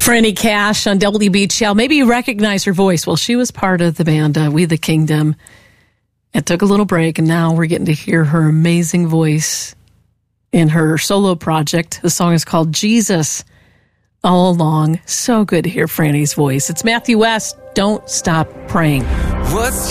Franny Cash on WBCL. Maybe you recognize her voice. Well, she was part of the band We the Kingdom. It took a little break, and now we're getting to hear her amazing voice in her solo project. The song is called Jesus All Along. So good to hear Franny's voice. It's Matthew West. Don't stop praying.